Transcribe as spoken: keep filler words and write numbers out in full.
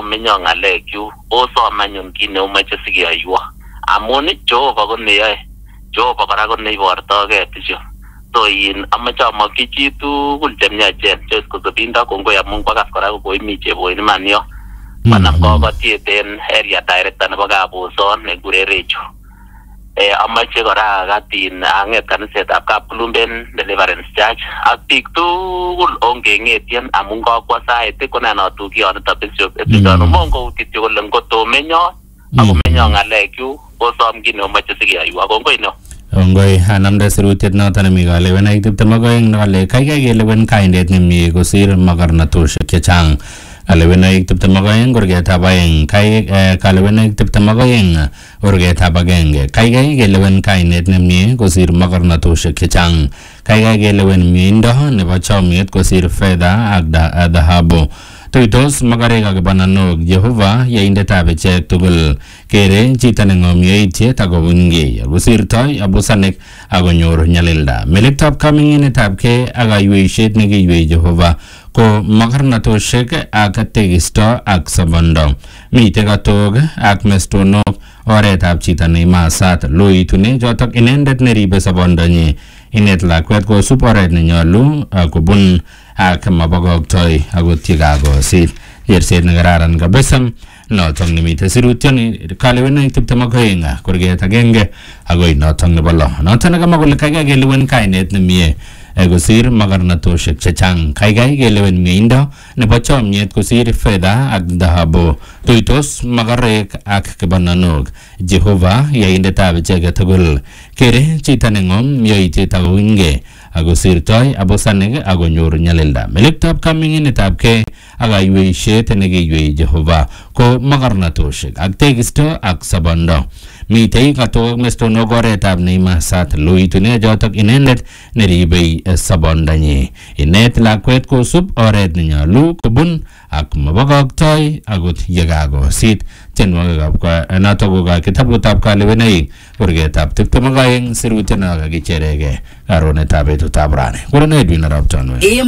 menyo ngalekyu osome anyun kit neumoche sikeyaiwo amun Jehova ko neyoe Jehova kora ko neibortogei tisho so in amache amokyi chi tugul chemyachen Jesu kosopinda kongoi amun kwakas kora koimi cheboin iman yo manam kokotiet en area director nebo Kabuson nekure Recho eh amache kora katin anget kanisetab Kapkulumben Deliverance Church ak biik tugul ongengetien amun kakwa sait konanatu kionito bishop episono mongo kityo kole ngotomenyo ako menyo ngalekyu osom kit neomoche sikeyaiwa kongoi no Ongoi anamde sirutiet noton nemi kalewenaik tiptem ak oeng nole kaikai kelewen kaindet nemie kosir makarnatoshek chechang kalewenaik tiptem ak oeng kurgetab oeng kai kalewenaik tiptem ak oeng kurgetab agenge kaikai kelewen kainet nemie kosir makarnatoshek chechang kaikai kelewen mieindo nebo chomiet kosir fedha ak dhahabu Tuitos makarek ak bananok Jehova yaindetab ichek tugul kere chito neng'om yaitiet akobungei akosirtoi abusanek akonyor nyalilda melektab kaming'inetab ke ak kaiweisiet nekiiwei Jehova ko makarnatoshek ak tekisto ak sabondo mitei katok ak mestonok oretab chito neimasat loitune chotok inendet neribe sabondonyi inet lakwet kosub oret nenyolu kobun ak mabokoktoi akot yekakosit yerset nekararan kabisa notok nemitei sirutyoni kalewenaik tiptem ak oeng kurget agenge akoi notok nebo lo notok nekamwa kole kaikai kelewen kainet nemie kosir makarnatoshek chechang kaikai kelewen mieindo nebo chomiet kosir fedha ak dhahabu tuitos makarek ak kibananok Jehova yaindetab icheket tugul kere chito neng'om yoitiet akowinge akosirtoi abusanek akonyor nyalilda melektab kaming'inetab ke ak kaiweisiet nekiiwei Jehova ko makarnatoshek ak tekisto ak sabondo mitei katok mestonok oretab neimasat loitune jotok inendet neribei sabondonyi inet lakwet kosub oret nenyolu kobun ak mabokoktoi akot yekakosit tienwogikab notok ko kitabutab kalewenaik kurgetab tiptem ak oeng sirutyono kakicherege karonetab betutab rani. Kuren Edwin Arap Tanwe.